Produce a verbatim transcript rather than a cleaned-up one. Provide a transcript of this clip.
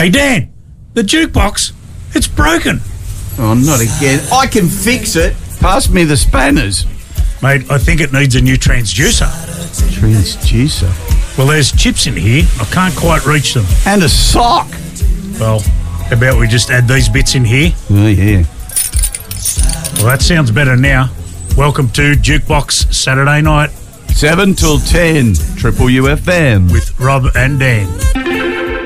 Hey, Dan, the jukebox, it's broken. Oh, not again. I can fix it. Pass me the spanners. Mate, I think it needs a new transducer. Transducer? Well, there's chips in here. I can't quite reach them. And a sock. Well, how about we just add these bits in here? Oh, yeah. Well, that sounds better now. Welcome to Jukebox Saturday Night. seven till ten, Triple U F M. With Rob and Dan.